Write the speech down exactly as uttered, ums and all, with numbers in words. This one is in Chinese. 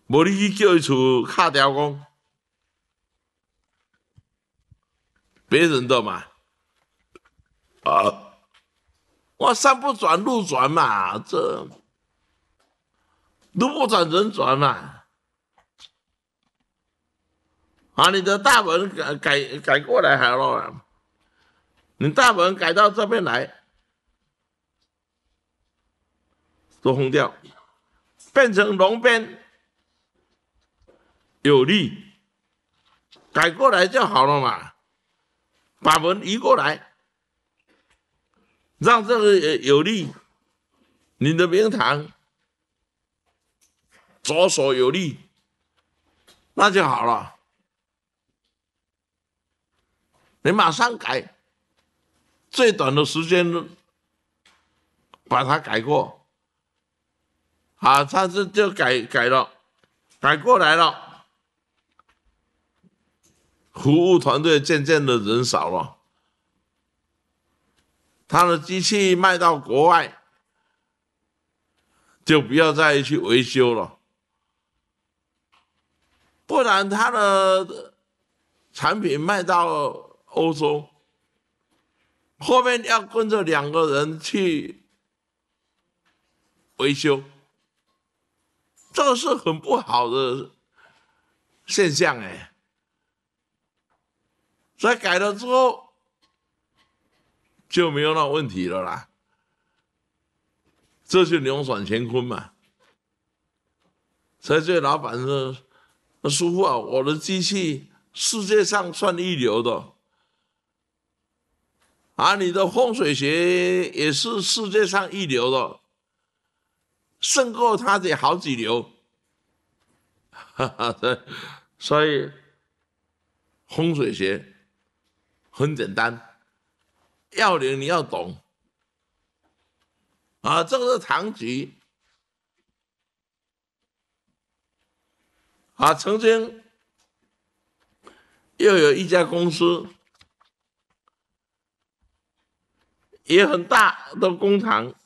无你去叫伊厝敲雕工，别人的嘛。啊，我山不转路转嘛，这路不转人转嘛。啊，你的大门改改改过来好了，你大门改到这边来，都轰掉，变成龙边有利，改过来就好了嘛，把门移过来，让这个有利，你的明堂左手有利，那就好了。你马上改，最短的时间把它改过，啊，他这就改改了，改过来了，服务团队渐渐的人少了，他的机器卖到国外，就不要再去维修了，不然他的产品卖到欧洲，后面要跟着两个人去维修，这个是很不好的现象哎。所以改了之后就没有那问题了啦，这就扭转乾坤嘛。所以这老板说：“师傅啊，我的机器世界上算一流的。”啊，你的风水学也是世界上一流的，胜过他的好几流。哈哈，所以风水学很简单，要领你要懂。啊，这个是唐局。啊，曾经又有一家公司。也很大的工厂，